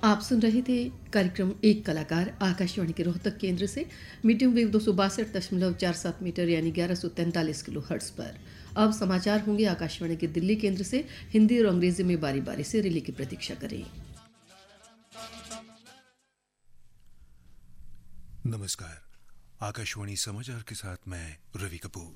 आप सुन रहे थे कार्यक्रम एक कलाकार आकाशवाणी के रोहतक केंद्र से मीडियम वेव 262.47 मीटर यानी 1143 किलो हर्ट्ज पर। अब समाचार होंगे आकाशवाणी के दिल्ली केंद्र से। हिंदी और अंग्रेजी में बारी बारी से रिले की प्रतीक्षा करें। नमस्कार, आकाशवाणी समाचार के साथ मैं रवि कपूर।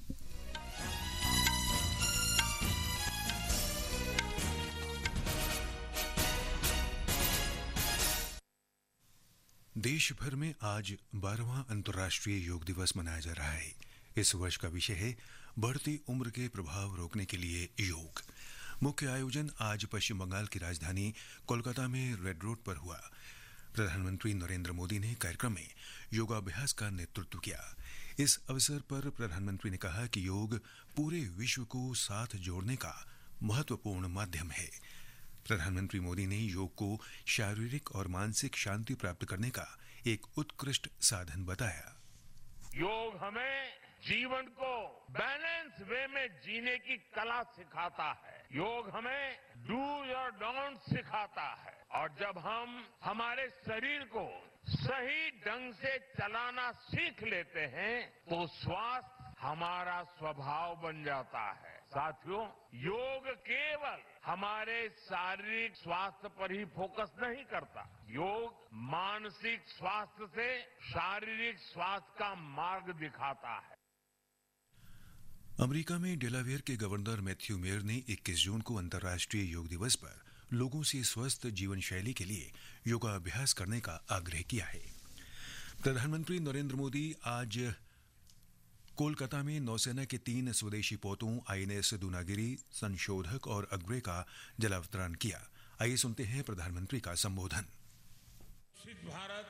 देश भर में आज 12वां अंतर्राष्ट्रीय योग दिवस मनाया जा रहा है। इस वर्ष का विषय है बढ़ती उम्र के प्रभाव रोकने के लिए योग। मुख्य आयोजन आज पश्चिम बंगाल की राजधानी कोलकाता में रेड रोड पर हुआ। प्रधानमंत्री नरेंद्र मोदी ने कार्यक्रम में योगाभ्यास का नेतृत्व किया। इस अवसर पर प्रधानमंत्री ने कहा कि योग पूरे विश्व को साथ जोड़ने का महत्वपूर्ण माध्यम है। प्रधानमंत्री मोदी ने योग को शारीरिक और मानसिक शांति प्राप्त करने का एक उत्कृष्ट साधन बताया। योग हमें जीवन को बैलेंस वे में जीने की कला सिखाता है। योग हमें डूज और डोंट सिखाता है। और जब हम हमारे शरीर को सही ढंग से चलाना सीख लेते हैं तो स्वास्थ्य हमारा स्वभाव बन जाता है। साथियों, योग केवल हमारे शारीरिक स्वास्थ्य पर ही फोकस नहीं करता। योग मानसिक स्वास्थ्य से शारीरिक स्वास्थ्य का मार्ग दिखाता है। अमेरिका में डेलावेयर के गवर्नर मैथ्यू मेयर ने 21 जून को अंतर्राष्ट्रीय योग दिवस पर लोगों से स्वस्थ जीवन शैली के लिए योगाभ्यास करने का आग्रह किया है। प्रधानमंत्री नरेंद्र मोदी आज कोलकाता में नौसेना के 3 स्वदेशी पोतों आईएनएस दूनागिरी, संशोधक और अग्रे का जलावतरण किया। आइए सुनते हैं प्रधानमंत्री का संबोधन। विकसित भारत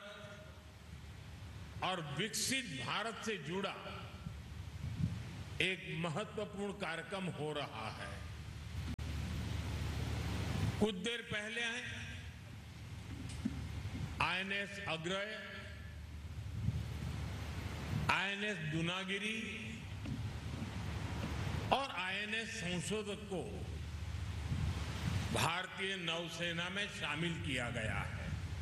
और विकसित भारत से जुड़ा एक महत्वपूर्ण कार्यक्रम हो रहा है। कुछ देर पहले आईएनएस अग्रय, आईएनएस दूनागिरी और आईएनएस संशोधक को भारतीय नौसेना में शामिल किया गया है।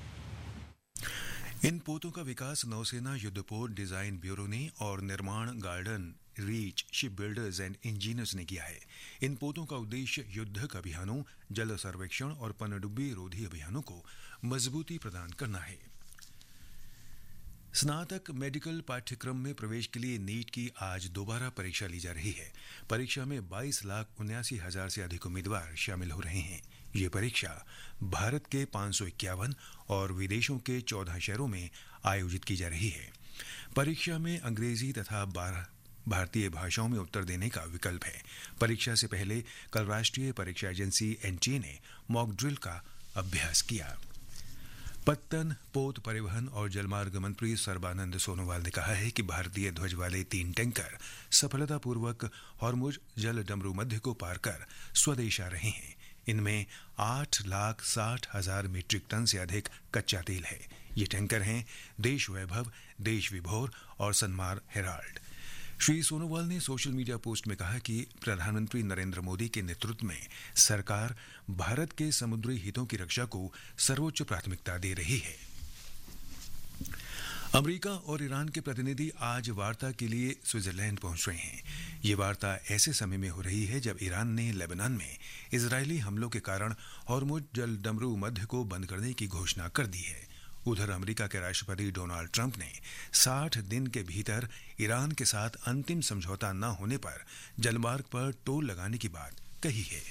इन पोतों का विकास नौसेना युद्धपोत डिजाइन ब्यूरो ने और निर्माण garden reach ship builders and engineers ने किया है। इन पोतों का उद्देश्य युद्धक अभियानों, जल सर्वेक्षण और पनडुब्बी रोधी अभियानों को मजबूती प्रदान करना है। स्नातक मेडिकल पाठ्यक्रम में प्रवेश के लिए नीट की आज दोबारा परीक्षा ली जा रही है। परीक्षा में 22,79,000 से अधिक उम्मीदवार शामिल हो रहे हैं। ये परीक्षा भारत के 551 और विदेशों के 14 शहरों में आयोजित की जा रही है। परीक्षा में अंग्रेजी तथा भारतीय भाषाओं में उत्तर देने का विकल्प है। परीक्षा से पहले कल राष्ट्रीय परीक्षा एजेंसी एनटीए ने मॉक ड्रिल का अभ्यास किया। पत्तन, पोत, परिवहन और जलमार्ग मंत्री सर्बानंद सोनोवाल ने कहा है कि भारतीय ध्वज वाले 3 टैंकर सफलतापूर्वक हॉर्मुज जल डमरू मध्य को पार कर स्वदेश आ रहे हैं। इनमें 8,60,000 मीट्रिक टन से अधिक कच्चा तेल है। ये टैंकर हैं देश वैभव, देश विभोर और सन्मार हेराल्ड। श्री सोनोवाल ने सोशल मीडिया पोस्ट में कहा कि प्रधानमंत्री नरेंद्र मोदी के नेतृत्व में सरकार भारत के समुद्री हितों की रक्षा को सर्वोच्च प्राथमिकता दे रही है। अमेरिका और ईरान के प्रतिनिधि आज वार्ता के लिए स्विट्जरलैंड पहुंच रहे हैं। ये वार्ता ऐसे समय में हो रही है जब ईरान ने लेबनान में इजरायली हमलों के कारण हॉर्मुज जल डमरू मध्य को बंद करने की घोषणा कर दी है। उधर अमेरिका के राष्ट्रपति डोनाल्ड ट्रंप ने 60 दिन के भीतर ईरान के साथ अंतिम समझौता न होने पर जलमार्ग पर टोल लगाने की बात कही है।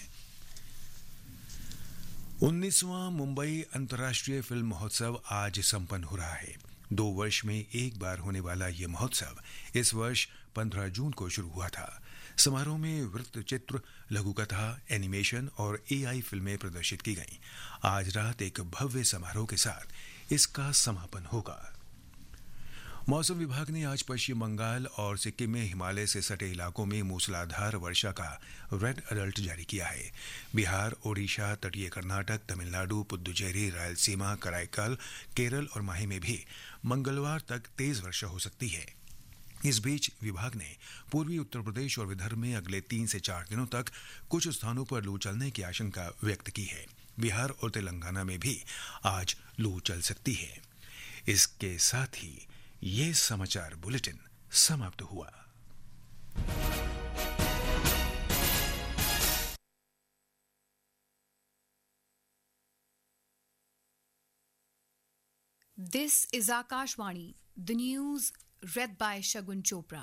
19वां मुंबई अंतर्राष्ट्रीय फिल्म महोत्सव आज संपन्न हो रहा है। 2 वर्ष में एक बार होने वाला यह महोत्सव इस वर्ष 15 जून को शुरू हुआ था। समारोह में वृत्त चित्र, लघुकथा, एनिमेशन और एआई फिल्में प्रदर्शित की गईं। आज रात एक भव्य समारोह के साथ इसका समापन होगा। मौसम विभाग ने आज पश्चिम बंगाल और सिक्किम में हिमालय से सटे इलाकों में मूसलाधार वर्षा का रेड अलर्ट जारी किया है। बिहार, ओडिशा, तटीय कर्नाटक, तमिलनाडु, पुदुचेरी, रायलसीमा, कराईकल, केरल और माहे में भी मंगलवार तक तेज वर्षा हो सकती है। इस बीच विभाग ने पूर्वी उत्तर प्रदेश और विदर्भ में अगले 3 से 4 दिनों तक कुछ स्थानों पर लू चलने की आशंका व्यक्त की है। बिहार और तेलंगाना में भी आज लू चल सकती है। इसके साथ ही ये समाचार बुलेटिन समाप्त हुआ। This is Akashvani, the news read by Shagun Chopra.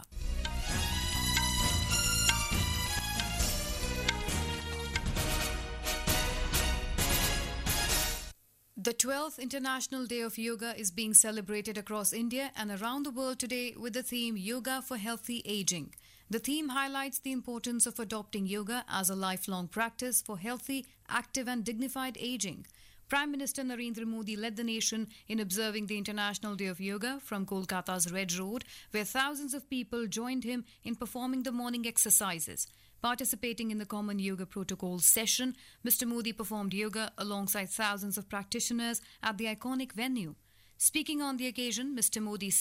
The 12th International Day of Yoga is being celebrated across India and around the world today with the theme Yoga for Healthy Aging. The theme highlights the importance of adopting yoga as a lifelong practice for healthy, active and dignified aging. Prime Minister Narendra Modi led the nation in observing the International Day of Yoga from Kolkata's Red Road, where thousands of people joined him in performing the morning exercises. Participating in the Common Yoga Protocol session, Mr. Modi performed yoga alongside thousands of practitioners at the iconic venue. Speaking on the occasion, Mr. Modi